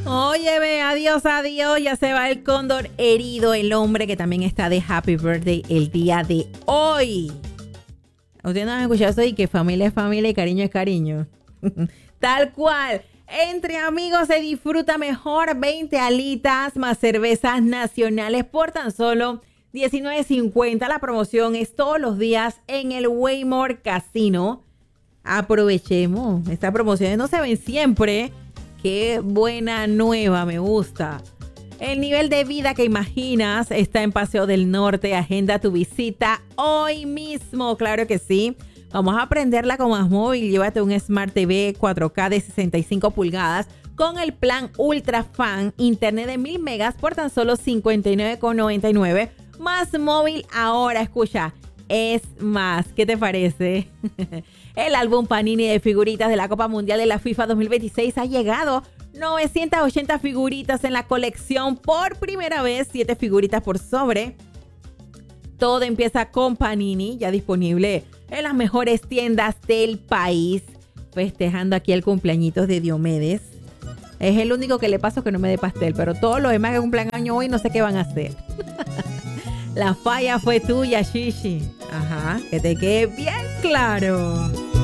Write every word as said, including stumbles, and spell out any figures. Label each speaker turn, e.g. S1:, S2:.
S1: Óyeme, adiós, adiós, ya se va el cóndor herido, el hombre que también está de happy birthday el día de hoy. Ustedes no han escuchado eso y que familia es familia y cariño es cariño. Tal cual. Entre amigos se disfruta mejor. veinte alitas más cervezas nacionales por tan solo diecinueve cincuenta. La promoción es todos los días en el Waymore Casino. Aprovechemos. Estas promociones no se ven siempre. Qué buena nueva, me gusta. El nivel de vida que imaginas está en Paseo del Norte. Agenda tu visita hoy mismo. Claro que sí. Vamos a aprenderla con Más Móvil. Llévate un Smart T V cuatro K de sesenta y cinco pulgadas con el plan Ultra Fan, internet de mil megas por tan solo cincuenta y nueve con noventa y nueve. Más Móvil ahora, escucha, es más. ¿Qué te parece? El álbum Panini de figuritas de la Copa Mundial de la FIFA dos mil veintiséis ha llegado. novecientas ochenta figuritas en la colección por primera vez. siete figuritas por sobre. Todo empieza con Panini, ya disponible en las mejores tiendas del país. Festejando aquí el cumpleañitos de Diomedes. Es el único que le paso que no me dé pastel, pero todos los demás que cumplan año hoy no sé qué van a hacer. La falla fue tuya, Shishi. Ajá, que te quede bien claro.